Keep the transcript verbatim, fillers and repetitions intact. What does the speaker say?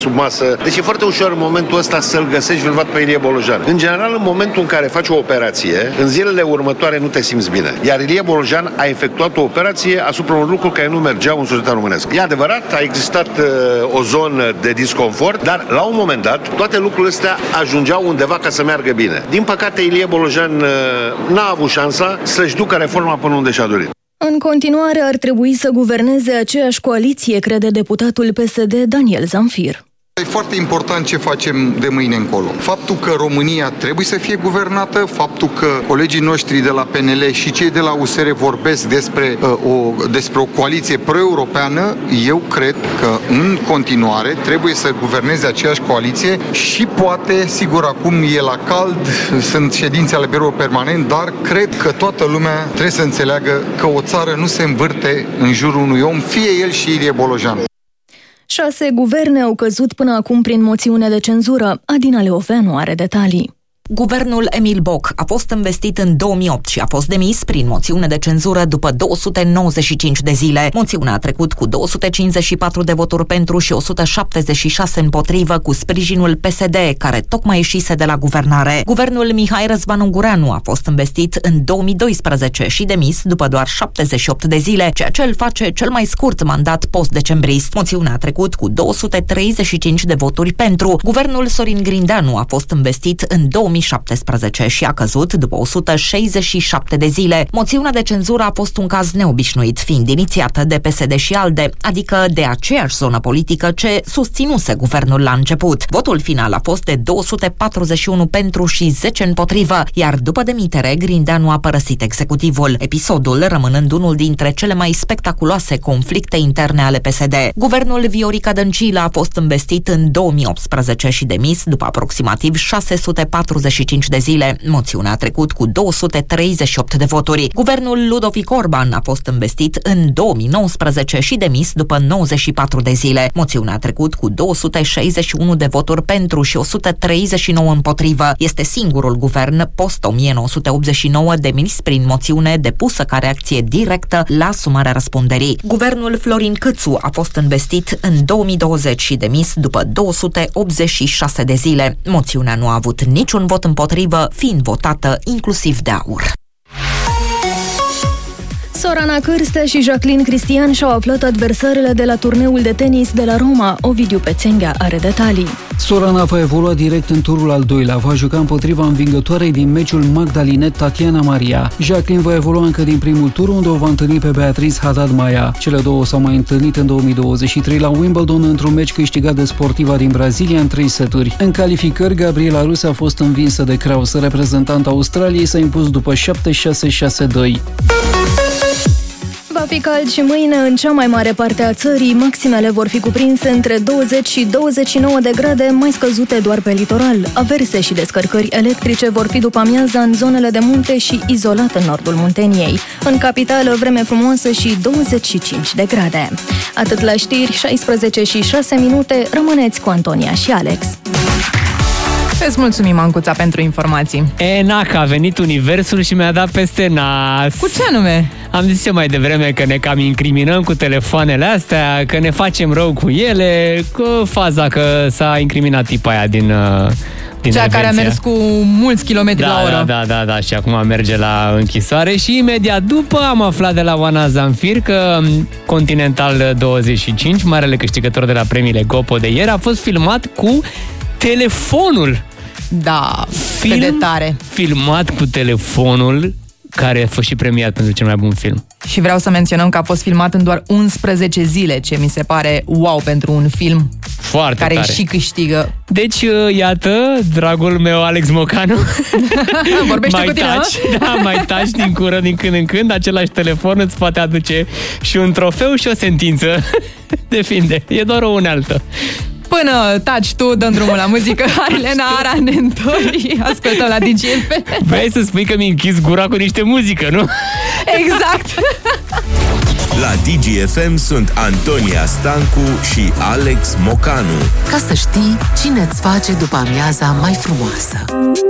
sub masă. Deci e foarte ușor în momentul ăsta să-l găsești vinovat pe Ilie Bolojan. În general, în momentul în care faci o operație, în zilele următoare nu te simți bine. Iar Ilie Bolojan a efectuat o operație asupra unor lucruri care nu mergeau în societatea românească. E adevărat, a existat uh, o zonă de disconfort, dar la un moment dat, toate lucrurile astea ajungeau undeva ca să meargă bine. Din păcate, Ilie Bolojan uh, n-a avut șansa să-și ducă reforma până unde și-a dorit. În continuare ar trebui să guverneze aceeași coaliție, crede deputatul P S D Daniel Zamfir. E foarte important ce facem de mâine încolo. Faptul că România trebuie să fie guvernată, faptul că colegii noștri de la P N L și cei de la U S R vorbesc despre, uh, o, despre o coaliție pro-europeană, eu cred că în continuare trebuie să guverneze aceeași coaliție și poate, sigur, acum e la cald, sunt ședințe ale biroului permanent, dar cred că toată lumea trebuie să înțeleagă că o țară nu se învârte în jurul unui om, fie el și Ilie Bolojan. Șase guverne au căzut până acum prin moțiune de cenzură. Adina Leoveanu are detalii. Guvernul Emil Boc a fost investit în două mii opt și a fost demis prin moțiune de cenzură după două sute nouăzeci și cinci de zile. Moțiunea a trecut cu două sute cincizeci și patru de voturi pentru și o sută șaptezeci și șase împotrivă, cu sprijinul P S D, care tocmai ieșise de la guvernare. Guvernul Mihai Răzvan Ungureanu a fost investit în două mii doisprezece și demis după doar șaptezeci și opt de zile, ceea ce îl face cel mai scurt mandat post-decembrist. Moțiunea a trecut cu două sute treizeci și cinci de voturi pentru. Guvernul Sorin Grindeanu a fost investit în două mii șaptesprezece și a căzut după o sută șaizeci și șapte de zile. Moțiunea de cenzură a fost un caz neobișnuit, fiind inițiată de P S D și ALDE, adică de aceeași zonă politică ce susținuse guvernul la început. Votul final a fost de două sute patruzeci și unu pentru și zece împotrivă, iar după demitere, Grindeanu a părăsit executivul, episodul rămânând unul dintre cele mai spectaculoase conflicte interne ale P S D. Guvernul Viorica Dăncilă a fost investit în două mii optsprezece și demis după aproximativ șase sute patruzeci și cinci de zile. Moțiunea a trecut cu două sute treizeci și opt de voturi. Guvernul Ludovic Orban a fost investit în două mii nouăsprezece și demis după nouăzeci și patru de zile. Moțiunea a trecut cu două sute șaizeci și unu de voturi pentru și o sută treizeci și nouă împotrivă. Este singurul guvern post-o mie nouă sute optzeci și nouă demis prin moțiune depusă ca reacție directă la asumarea răspunderii. Guvernul Florin Câțu a fost investit în două mii douăzeci și demis după două sute optzeci și șase de zile. Moțiunea nu a avut niciun vot împotrivă, fiind votată inclusiv de AUR. Sorana Cârstea și Jacqueline Cristian și-au aflat adversarele de la turneul de tenis de la Roma. Ovidiu Pețenghea are detalii. Sorana va evolua direct în turul al doilea, va juca împotriva învingătoarei din meciul Magdalinet Tatiana Maria. Jacqueline va evolua încă din primul tur, unde o va întâlni pe Beatriz Haddad Maia. Cele două s-au mai întâlnit în două mii douăzeci și trei la Wimbledon într-un meci câștigat de sportiva din Brazilia în trei seturi. În calificări, Gabriela Rus a fost învinsă de Kraus. Reprezentanta Australiei s-a impus după șapte șase șase doi. Va fi cald și mâine în cea mai mare parte a țării. Maximele vor fi cuprinse între douăzeci și douăzeci și nouă de grade, mai scăzute doar pe litoral. Averse și descărcări electrice vor fi după amiaza în zonele de munte și izolat în nordul Munteniei. În capitală, vreme frumoasă și douăzeci și cinci de grade. Atât la știri, șaisprezece și șase minute, rămâneți cu Antonia și Alex. Îți mulțumim, Ancuța, pentru informații. E, na, că a venit universul și mi-a dat peste nas. Cu ce anume? Am zis eu mai devreme că ne cam incriminăm cu telefoanele astea, că ne facem rău cu ele, cu faza că s-a incriminat tipa aia din... din Cea Revenția. care a mers cu mulți kilometri da, la oră. Da, da, da, da, și acum merge la închisoare. Și imediat după am aflat de la Oana Zamfir că Continental douăzeci și cinci, marele câștigător de la premiile Gopo de ieri, a fost filmat cu telefonul. Da, Film de tare. Filmat cu telefonul, care a fost și premiat pentru cel mai bun film. Și vreau să menționăm că a fost filmat în doar unsprezece zile, ce mi se pare wow pentru un film. Foarte care tare. și câștigă. Deci, iată, dragul meu Alex Mocanu, vorbește mai cu tine, taci, da, mai taci din cură din când în când, același telefon îți poate aduce și un trofeu și o sentință. Depinde, e doar o unealtă. Până taci tu, dăm drumul la muzică. Elena Ara, ne întorci. Ascultăm la D J F M. Vrei să spui că mi închis gura cu niște muzică, nu? Exact. La D G F M sunt Antonia Stancu și Alex Mocanu. Ca să știi cine îți face după amiaza mai frumoasă.